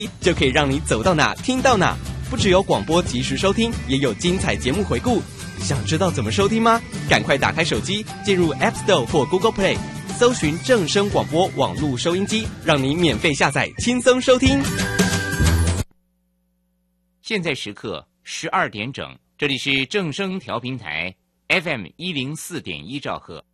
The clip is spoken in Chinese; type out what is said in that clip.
就可以让你走到哪听到哪。不只有广播及时收听，也有精彩节目回顾。想知道怎么收听吗？赶快打开手机，进入 App Store 或 Google Play， 搜寻正声广播网络收音机，让你免费下载，轻松收听。 现在时刻12点整，这里是正声调频台 FM104.1兆赫。